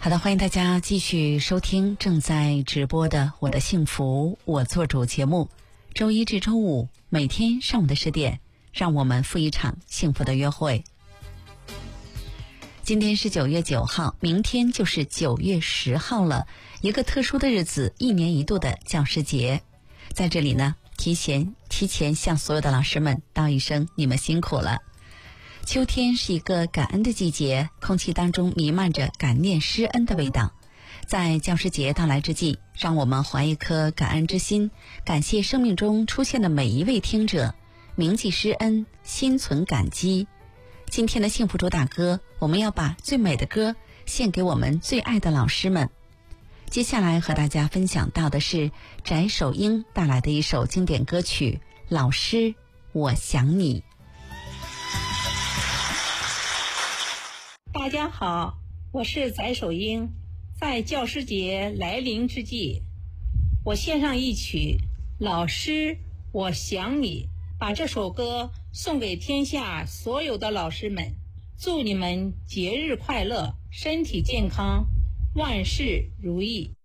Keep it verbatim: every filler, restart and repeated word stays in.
好的，欢迎大家继续收听正在直播的我的幸福我做主节目，周一至周五每天上午的十点，让我们赴一场幸福的约会。今天是九月九号，明天就是九月十号了，一个特殊的日子，一年一度的教师节。在这里呢，提前提前向所有的老师们道一声，你们辛苦了。秋天是一个感恩的季节，空气当中弥漫着感念施恩的味道。在教师节到来之际，让我们怀一颗感恩之心，感谢生命中出现的每一位听者，铭记施恩，心存感激。今天的幸福主打歌，我们要把最美的歌献给我们最爱的老师们。接下来和大家分享到的是翟守英带来的一首经典歌曲《老师，我想你》。 大家好，我是翟守英。在教师节来临之际，我献上一曲《老师，我想你》，把这首歌送给天下所有的老师们，祝你们节日快乐，身体健康，万事如意。